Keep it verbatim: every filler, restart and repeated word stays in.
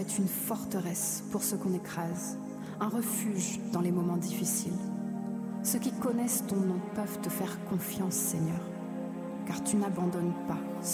est une forteresse pour ceux qu'on écrase, un refuge dans les moments difficiles. Ceux qui connaissent ton nom peuvent te faire confiance, Seigneur, car tu n'abandonnes pas